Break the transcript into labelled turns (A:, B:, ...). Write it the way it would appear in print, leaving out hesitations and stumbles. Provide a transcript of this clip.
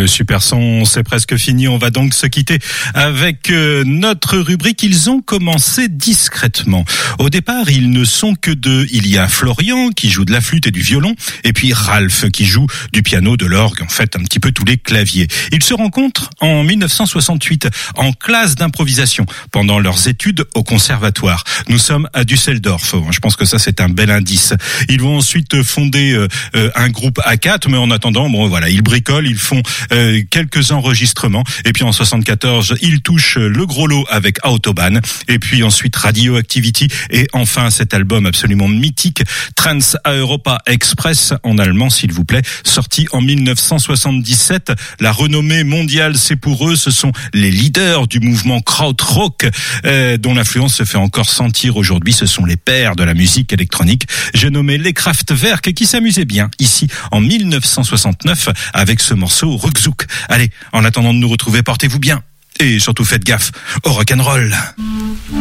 A: le super son, c'est presque fini. On va donc se quitter avec notre rubrique. Ils ont commencé discrètement. Au départ, ils ne sont que deux. Il y a Florian qui joue de la flûte et du violon, et puis Ralph qui joue du piano, de l'orgue, en fait un petit peu tous les claviers. Ils se rencontrent en 1968 en classe d'improvisation pendant leurs études au conservatoire. Nous sommes à Düsseldorf. Je pense que ça c'est un bel indice. Ils vont ensuite fonder un groupe à 4, mais en attendant, bon voilà, ils bricolent, ils font quelques enregistrements, et puis en 74, ils touchent le gros lot avec Autobahn, et puis ensuite Radioactivity, et enfin cet album absolument mythique, Trans Europa Express, en allemand s'il vous plaît, sorti en 1977. La renommée mondiale, c'est pour eux, ce sont les leaders du mouvement krautrock, dont l'influence se fait encore sentir aujourd'hui. Ce sont les pères de la musique électronique. J'ai nommé les Kraftwerk, qui s'amusaient bien ici en 1969 avec ce morceau Rückzug. Allez, en attendant de nous retrouver, portez-vous bien et surtout faites gaffe au rock'n'roll.